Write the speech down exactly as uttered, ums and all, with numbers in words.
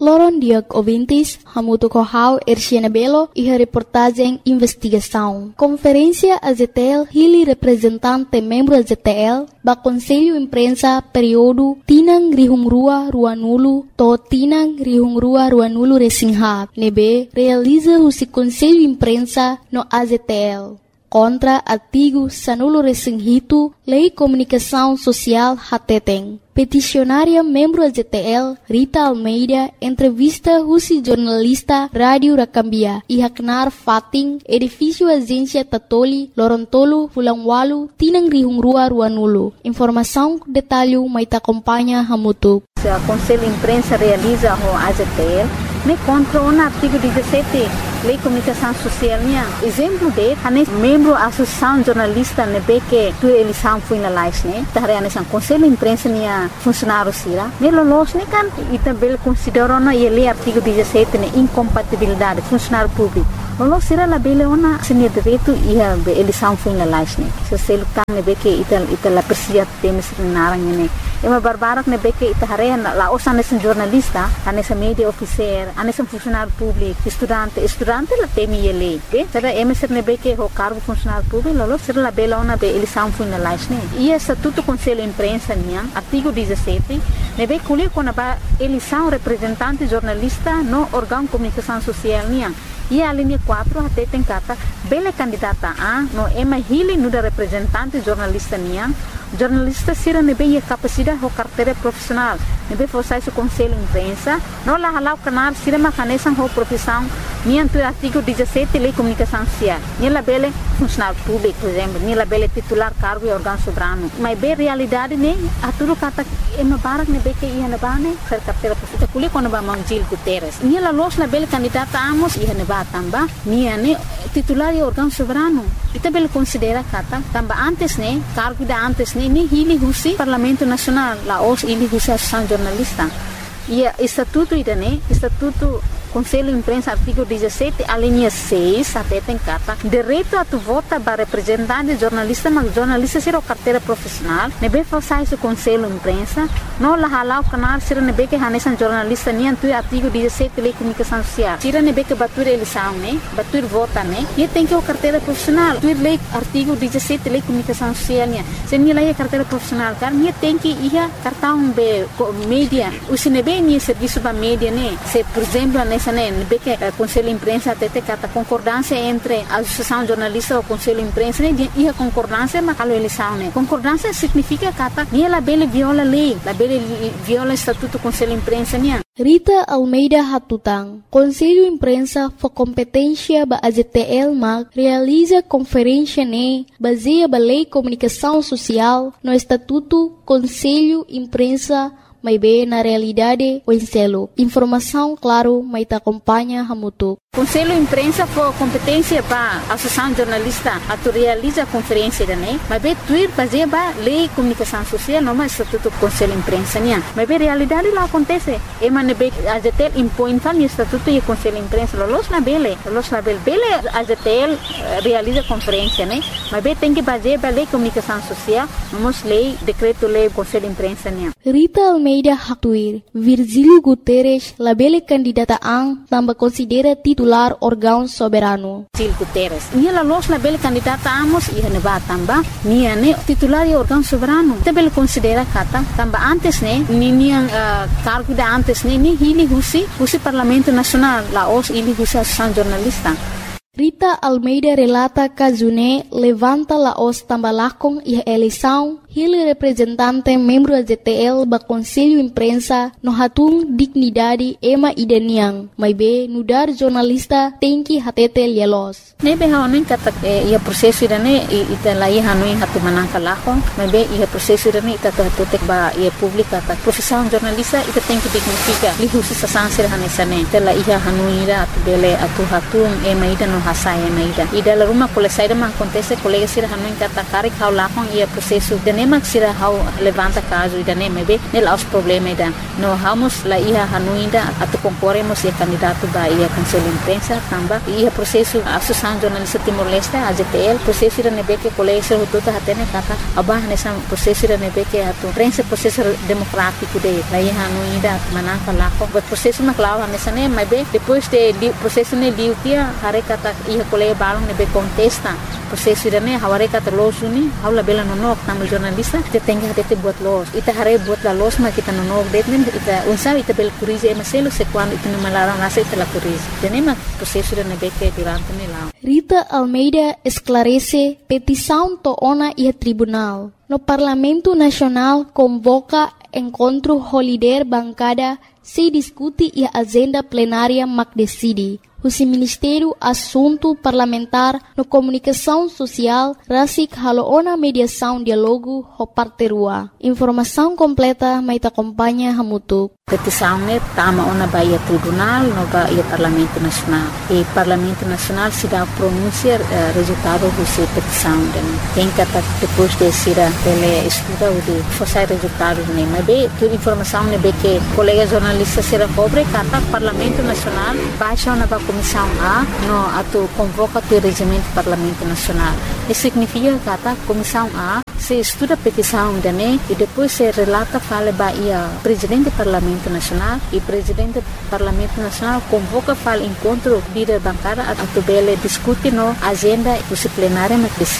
Loron Diag Ouvintes, Hamuto Corral, Erciana Belo e a reportagem Investigação. Conferência A Z T L, Hili representante membro A Z T L, ba Conselho Imprensa período Tinang Rihungrua Ruanulo, to Tinang Rihungrua Ruanulo Resinghab, nebe realiza o Conselho Imprensa no A Z T L. Contra artigo Sanulo Resinghito, Lei Comunicação Social Hateteng. Peticionária membro A Z T L, Rita Almeida, entrevista Rusi jornalista Rádio Rakambia e Haknar Fating, edifício Agência Tatoli, Lorontolo, Fulangwalu, Tinang Rihungrua Ruanulo. Informação, detalhe, maita acompanha Hamutu. O Conselho Imprensa realiza o A Z T L, me contra o artigo dezessete, Lei Comunicação Social. Exemplo de, ane membro da Associação Jornalista nebe que tu eleição foi na live, né? Tahre ane sang Conselho Imprensa nia funcionário sira. Me lolos ne kan ita bel considero na ele artigo dezessete ne incompatibilidade funcionário público. Lolos sira la bele ona senia direito e a eleição foi na live, né? Se selo kan nebe que ita ita la persia temes narang ne. Ema barbarak nebe que ita hare la osan esse jornalista, ane esse media officer, ane esse funcionário público, estudante, estudante la temi ele. Be, será ema ser nebe que o cargo funcionário público, lolos sira la bele ona be eleição foi na live, né? E estatuto Conselho Imprensa nia, artigo dezessete, nebe kulir kona ba eleição representante jornalista no órgão comunicação social nia. E a linha quatro até tem cata bela candidata a no ema hili no da representante jornalista nia. Jornalista sira nebe a capacidade ou carteira profissional. Nebe forçar esse Conselho Imprensa, não lá halau canal sira macanesan ou profissão. Nia tu artigo dezessete Lei Comunicação Social. Nia la bele funcionário público, por exemplo, nia la bele titular cargo e órgão soberano. Mas bem realidade ne a tudo cata ema barak nebe que ia na bane ser carteira profissional. Kulir quando ba Mangil Guterres. Nia la los la bele candidata amos ia na ba tamba. Nia ne titular e órgão soberano. Ita bele considera kata tamba antes ne cargo da antes ne ni hili husi Parlamento Nacional la os hili husi Associação Jornalista. E estatuto ida ne estatuto Conselho Imprensa, artigo dezessete, a linha seis, até tem carta. Direito a tu vota para representante jornalista, mas jornalista será carteira profissional. Nebe falsa esse Conselho Imprensa. Não lá halau canal, será nebe que hanesan jornalista, nem tu artigo dezessete, Lei Comunicação Social. Será nebe que batur eleição, né? Batur vota, né? E tem que o carteira profissional. Tu lei artigo dezessete, Lei Comunicação Social, né? Se nem lá é carteira profissional, cara, nem tem que ir cartão be mídia. O se nebe nem serviço da mídia, né? Se, por exemplo, nessa Nebe que o Conselho Imprensa até tem a concordância entre a Associação Jornalista e o Conselho Imprensa e a concordância mas a eleição né concordância significa que nem a bele viola a lei a bele viola o estatuto do Conselho Imprensa né. Rita Almeida Hatutang, Conselho Imprensa for competência ba A Z T L mag realiza conferência ne baseia ba Lei Comunicação Social no Estatuto Conselho Imprensa mas bem na realidade o enselo. Informação, claro, mas te acompanha Hamutu. Conselho Imprensa for competência para a Associação Jornalista a tu realiza a conferência da né, mas bem tu ir fazer ba Lei Comunicação Social não mais Estatuto Conselho Imprensa né, mas bem realidade lá acontece. E mas nebe A Z T L impõe tal Estatuto e Conselho Imprensa lolos na bele, lolos na bele, bele A Z T L realiza conferência né, mas bem tem que fazer ba Lei Comunicação Social, vamos lei decreto lei Conselho Imprensa né. Rita Almeida Hatuir, Virgílio Guterres, labele candidata ang tambah considera titular órgão soberano. Virgílio Guterres, nia la los labele candidata amos ia ne ba tamba, nia ne titular e órgão soberano. Tabele considera kata tamba antes ne, ni nia uh, cargo da antes ne, ni hili husi, husi Parlamento Nacional, la os hili husi Associação Jornalista. Rita Almeida relata que June levanta la os tambalakong e eleição Hili representante membro A Z T L ba Conselho Imprensa no hatung dignidade ema idaniang, mas be nudar jornalista tem que hatete lielos. Nebe haonin kata ia proseso idane ita lai hanuin hatu manangka lakong, mas be ia proseso idane ita tutek ba ia publika ta profissão jornalista ita tem que dignifica li husi sasansir hanesane ita la ia hanuira atu bele atu hatung ema ida no hasai ema ida ida la rumah kole saida man kontese kolega sir hanuin kata karik hau lakong ia proseso idane nema sira hau levanta caso ida nema be nel aos problema ida no vamos la ia hanuinda atu concorremos e candidato ba ia conselho imprensa tamba ia processo associação jornalista Timor-Leste A J T L processo ida nebe que colégio tuta hatene kata abah nessa processo ida nebe que atu prensa processo democrático de la ia hanuinda manaka lako but processo na clava nessa nema be depois de processo ne liutia hare kata ia colégio balong nebe contesta processo ida ne haware kata losu ni haula bela nonok tamu jornalista te tenga hate buat los ita hare buat la los ma kita nonok detmen ita unsa ita bel kurize emaselo se quando ita numalara nasa ita la kurize tenema processo ida nebe que durante ne la Rita Almeida esclarece petição to ona e tribunal. No Parlamento Nacional convoca encontro holiday bancada se discute e a agenda plenária mac decide. O Ministério Assunto Parlamentar no Comunicação Social rasik haloona mediação diálogo ho parterua. Informação completa mai te acompanha hamutuk. Petição ne tama ona baia tribunal no baia Parlamento Nacional. E Parlamento Nacional se dá pronunciar uh, resultado dessa petição. Tem que depois de ser ele estuda o de forçar resultados ne. Mas bem, toda informação ne be que colega jornalista será cobre kata Parlamento Nacional baixa ona ba Comissão A no atu convoca o regimento do Parlamento Nacional. Isso significa que a Comissão A se estuda a petição da N E e depois se relata fala Bahia Presidente do Parlamento Nacional e Presidente do Parlamento Nacional convoca fala encontro líder bancária a tu bele discute no agenda do plenário